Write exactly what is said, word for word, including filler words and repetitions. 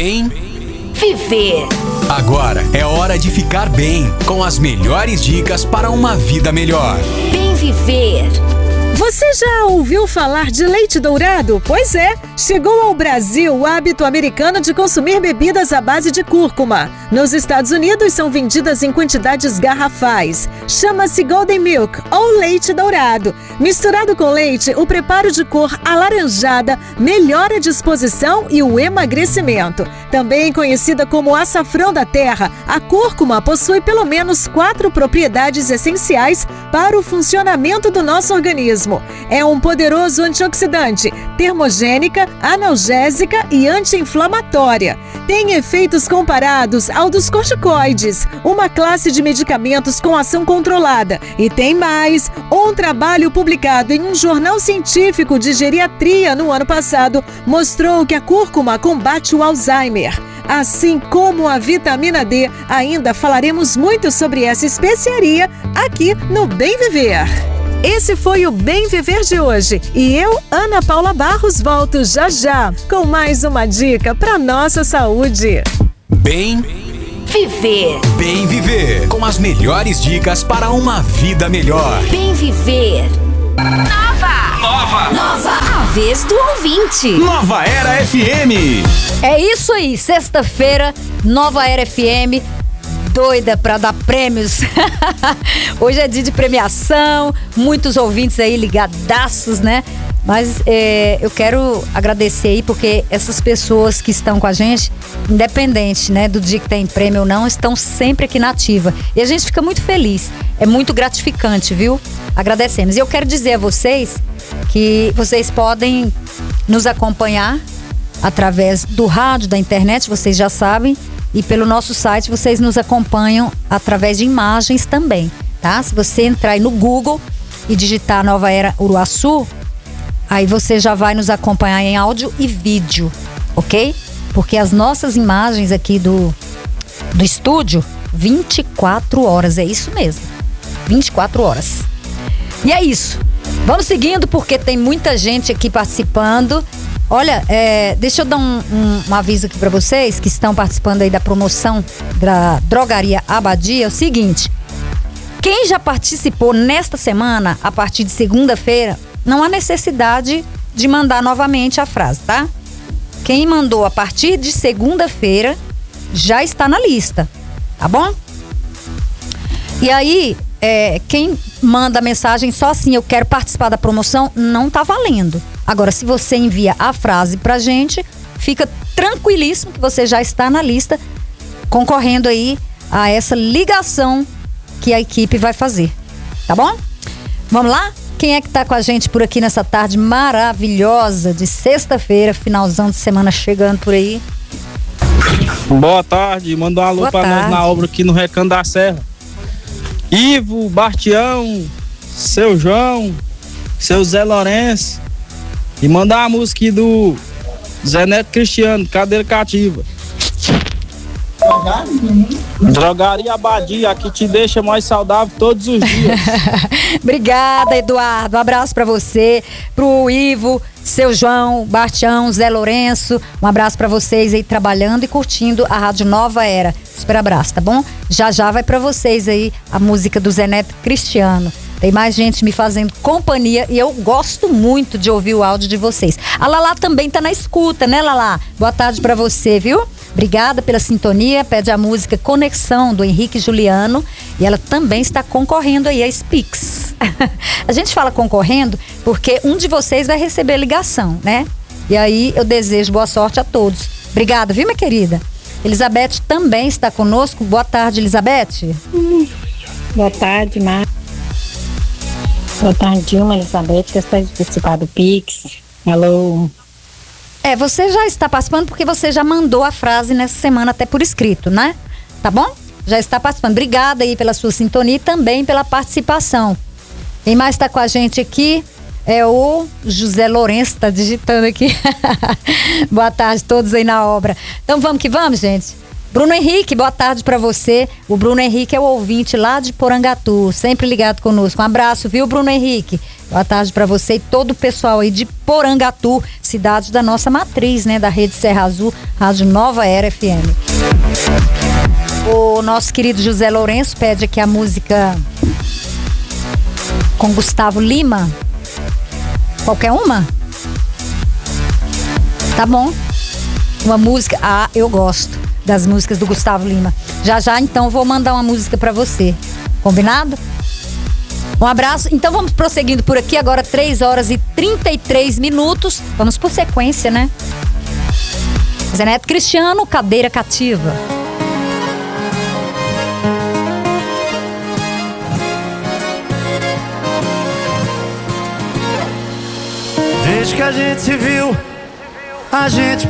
Bem Viver. Agora é hora de ficar bem, com as melhores dicas para uma vida melhor. Bem Viver. Você já ouviu falar de leite dourado? Pois é, chegou ao Brasil o hábito americano de consumir bebidas à base de cúrcuma. Nos Estados Unidos são vendidas em quantidades garrafais. Chama-se Golden Milk ou leite dourado. Misturado com leite, o preparo de cor alaranjada melhora a disposição e o emagrecimento. Também conhecida como açafrão da terra, a cúrcuma possui pelo menos quatro propriedades essenciais para o funcionamento do nosso organismo. É um poderoso antioxidante, termogênica, analgésica e anti-inflamatória. Tem efeitos comparados ao dos corticoides, uma classe de medicamentos com ação controlada. E tem mais, um trabalho publicado em um jornal científico de geriatria no ano passado mostrou que a cúrcuma combate o Alzheimer. Assim como a vitamina D, ainda falaremos muito sobre essa especiaria aqui no Bem Viver. Esse foi o Bem Viver de hoje e eu, Ana Paula Barros, volto já já com mais uma dica para nossa saúde. Bem Viver. Bem Viver, com as melhores dicas para uma vida melhor. Bem Viver. Nova! Nova! Nova! A vez do ouvinte. Nova Era F M. É isso aí, sexta-feira, Nova Era F M. Doida pra dar prêmios. Hoje é dia de premiação, muitos ouvintes aí ligadaços, né? Mas é, eu quero agradecer aí porque essas pessoas que estão com a gente, independente, né, do dia que tem prêmio ou não, estão sempre aqui na ativa. E a gente fica muito feliz, é muito gratificante, viu? Agradecemos. E eu quero dizer a vocês que vocês podem nos acompanhar através do rádio, da internet, vocês já sabem. E pelo nosso site vocês nos acompanham através de imagens também, tá? Se você entrar aí no Google e digitar Nova Era Uruaçu, aí você já vai nos acompanhar em áudio e vídeo, ok? Porque as nossas imagens aqui do, do estúdio, vinte e quatro horas, é isso mesmo, vinte e quatro horas. E é isso, vamos seguindo porque tem muita gente aqui participando. Olha, é, deixa eu dar um, um, um aviso aqui para vocês que estão participando aí da promoção da Drogaria Abadia. É o seguinte, quem já participou nesta semana, a partir de segunda-feira, não há necessidade de mandar novamente a frase, tá? Quem mandou a partir de segunda-feira já está na lista, tá bom? E aí, é, quem manda mensagem só assim, eu quero participar da promoção, não tá valendo. Agora, se você envia a frase pra gente, fica tranquilíssimo que você já está na lista, concorrendo aí a essa ligação que a equipe vai fazer, tá bom? Vamos lá? Quem é que tá com a gente por aqui nessa tarde maravilhosa de sexta-feira, finalzão de semana chegando por aí? Boa tarde, manda um alô Boa pra tarde. nós na obra aqui no Recanto da Serra. Ivo, Bastião, seu João, seu Zé Lourenço. E mandar a música aqui do Zé Neto Cristiano, Cadeira Cativa. Drogaria Abadia, que te deixa mais saudável todos os dias. Obrigada, Eduardo. Um abraço pra você, pro Ivo, seu João, Bastião, Zé Lourenço. Um abraço pra vocês aí trabalhando e curtindo a Rádio Nova Era. Super abraço, tá bom? Já já vai pra vocês aí a música do Zé Neto Cristiano. Tem mais gente me fazendo companhia e eu gosto muito de ouvir o áudio de vocês. A Lala também tá na escuta, né, Lala? Boa tarde pra você, viu? Obrigada pela sintonia. Pede a música Conexão, do Henrique Juliano. E ela também está concorrendo aí a Spix. A gente fala concorrendo porque um de vocês vai receber ligação, né? E aí eu desejo boa sorte a todos. Obrigada, viu, minha querida? Elizabeth também está conosco. Boa tarde, Elizabeth. Hum, boa tarde, Márcia. Boa tarde, Dilma, Elizabeth, que está de participar do Pix. Alô. É, você já está participando porque você já mandou a frase nessa semana até por escrito, né? Tá bom? Já está participando. Obrigada aí pela sua sintonia e também pela participação. Quem mais está com a gente aqui é o José Lourenço, tá digitando aqui. Boa tarde a todos aí na obra. Então vamos que vamos, gente. Bruno Henrique, boa tarde pra você. O Bruno Henrique é o ouvinte lá de Porangatu, sempre ligado conosco. Um abraço, viu, Bruno Henrique? Boa tarde pra você e todo o pessoal aí de Porangatu, cidade da nossa matriz, né, da Rede Serra Azul, Rádio Nova Era F M. O nosso querido José Lourenço pede aqui a música com Gustavo Lima. Qualquer uma? Tá bom. Uma música, ah, eu gosto das músicas do Gustavo Lima. Já já, então, vou mandar uma música pra você. Combinado? Um abraço. Então, vamos prosseguindo por aqui. Agora, três horas e trinta e três minutos. Vamos por sequência, né? Zé Neto Cristiano, Cadeira Cativa. Desde que a gente se viu, a gente